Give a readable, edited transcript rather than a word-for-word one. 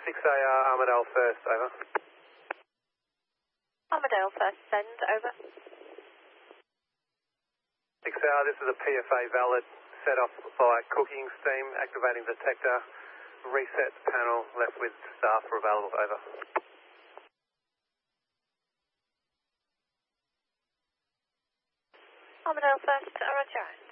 6AR Armadale first, over. Armadale first, send, over. 6AR, this is a PFA valid, set off by cooking steam, activating detector, reset panel, left with staff are available, over. Armadale first, roger.